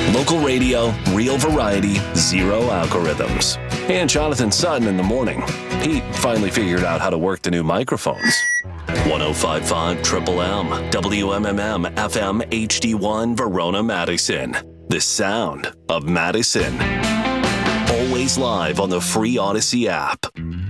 Local radio, real variety, zero algorithms. And Jonathan Sutton in the morning. He finally figured out how to work the new microphones. 105.5 Triple M, WMMM FM HD1 Verona, Madison. The sound of Madison. Always live on the free Odyssey app.